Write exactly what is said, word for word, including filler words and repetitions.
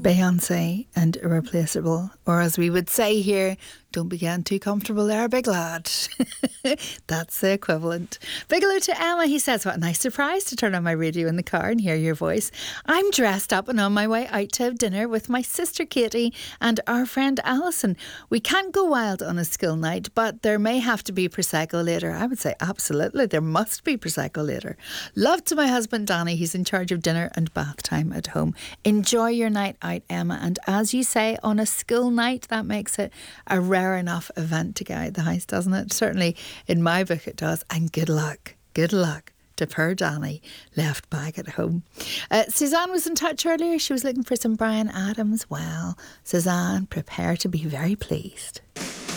Beyonce and Irreplaceable, or as we would say here, don't be getting too comfortable there, big lad. That's the equivalent. Big hello to Emma. He says, what a nice surprise to turn on my radio in the car and hear your voice. I'm dressed up and on my way out to have dinner with my sister Katie and our friend Alison. We can't go wild on a school night, but there may have to be Prosecco later. I would say absolutely, there must be Prosecco later. Love to my husband Danny. He's in charge of dinner and bath time at home. Enjoy your night out, Emma. And as you say, on a school night, that makes it a rare enough event to get out the house, doesn't it? Certainly in my book it does. And good luck, good luck to poor Danny left back at home. uh, Suzanne was in touch earlier. She was looking for some Bryan Adams. Well, Suzanne, prepare to be very pleased.